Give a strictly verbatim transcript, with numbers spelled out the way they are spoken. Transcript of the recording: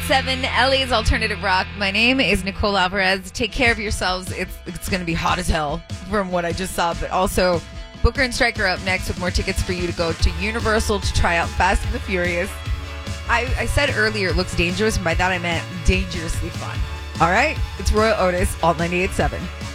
seven, L A's Alternative Rock. My name is Nicole Alvarez. Take care of yourselves. It's it's going to be hot as hell from what I just saw. But also, Booker and Stryker up next with more tickets for you to go to Universal to try out Fast and the Furious. I, I said earlier it looks dangerous, and by that I meant dangerously fun. All right? It's Royal Otis, Alt ninety-eight point seven.